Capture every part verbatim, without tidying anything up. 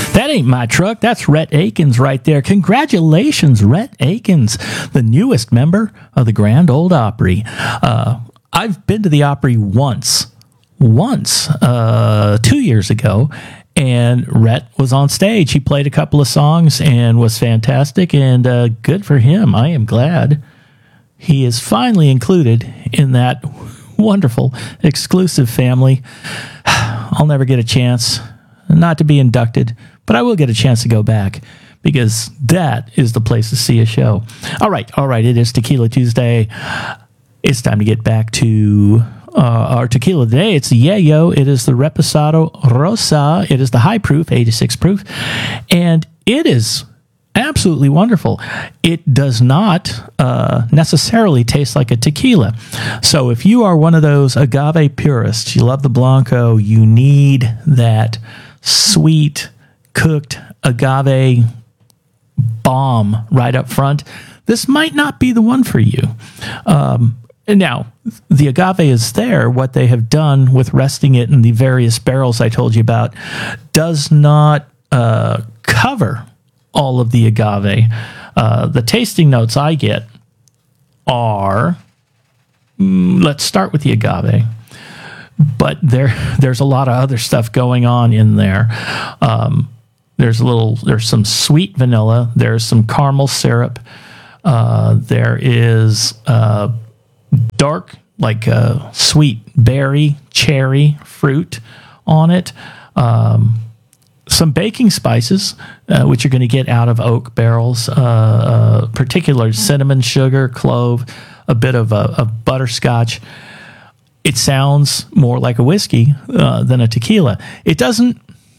That ain't my truck. That's Rhett Akins right there. Congratulations, Rhett Akins, the newest member of the Grand Ole Opry. Uh, I've been to the Opry once, once, uh, two years ago, and Rhett was on stage. He played a couple of songs and was fantastic, and uh, good for him. I am glad he is finally included in that wonderful, exclusive family. I'll never get a chance not to be inducted, but I will get a chance to go back because that is the place to see a show. All right, all right, it is Tequila Tuesday. It's time to get back to uh, our tequila today. It's the Yayo. It is the Reposado Rosa. It is the high proof, eighty-six proof, and it is absolutely wonderful. It does not uh, necessarily taste like a tequila. So if you are one of those agave purists, you love the Blanco, you need that sweet, cooked agave bomb right up front, this might not be the one for you. Um, now, the agave is there. What they have done with resting it in the various barrels I told you about does not uh, cover all of the agave. Uh, the tasting notes I get are, mm, let's start with the agave. But there, there's a lot of other stuff going on in there. Um, there's a little, there's some sweet vanilla. There's some caramel syrup. Uh, there is uh, dark, like uh, sweet berry, cherry fruit on it. Um, some baking spices, uh, which you're going to get out of oak barrels, uh, uh, particular cinnamon, sugar, clove, a bit of a, a butterscotch. It sounds more like a whiskey uh, than a tequila. It doesn't...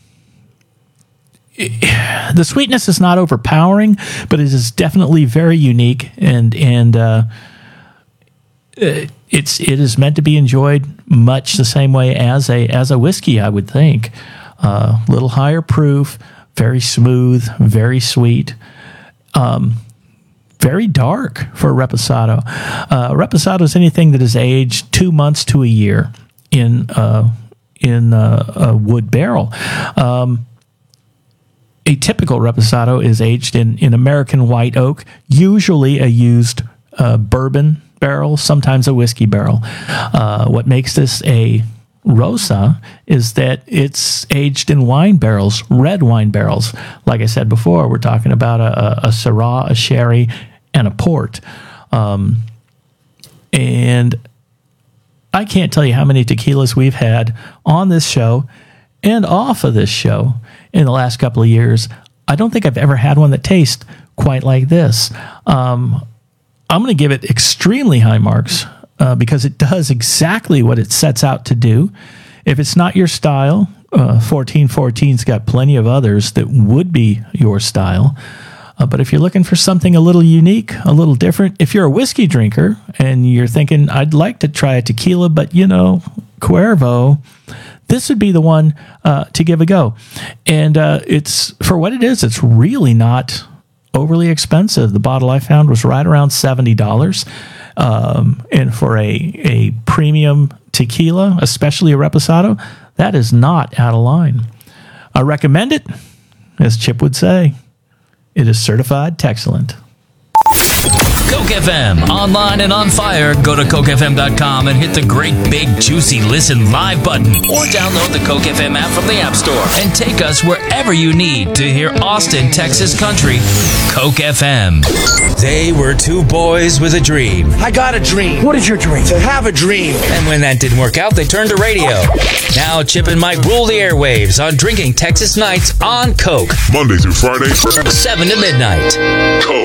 It, the sweetness is not overpowering, but it is definitely very unique, and and uh, it's it is meant to be enjoyed much the same way as a as a whiskey, I would think. A uh, little higher proof, very smooth, very sweet. Um, Very dark for a Reposado. Uh, Reposado is anything that is aged two months to a year in uh, in uh, a wood barrel. Um, a typical Reposado is aged in, in American white oak, usually a used uh, bourbon barrel, sometimes a whiskey barrel. Uh, what makes this a Rosa is that it's aged in wine barrels, red wine barrels. Like I said before, we're talking about a, a, a Syrah, a Sherry, and a port. Um, and I can't tell you how many tequilas we've had on this show and off of this show in the last couple of years. I don't think I've ever had one that tastes quite like this. Um, I'm going to give it extremely high marks uh, because it does exactly what it sets out to do. If it's not your style, uh, fourteen fourteen's got plenty of others that would be your style. Uh, but if you're looking for something a little unique, a little different, if you're a whiskey drinker and you're thinking, I'd like to try a tequila, but, you know, Cuervo, this would be the one uh, to give a go. And uh, it's, for what it is, it's really not overly expensive. The bottle I found was right around seventy dollars. Um, and for a, a premium tequila, especially a Reposado, that is not out of line. I recommend it, as Chip would say. It is certified Texcellent. Coke F M, online and on fire. Go to coke f m dot com and hit the great big juicy listen live button, or download the Coke F M app from the App Store and take us wherever you need to hear Austin, Texas country. Coke F M. They were two boys with a dream. I got a dream. What is your dream? To have a dream. And when that didn't work out, they turned to radio. Now Chip and Mike rule the airwaves on Drinking Texas Nights on Coke. Monday through Friday, seven to midnight. Coke.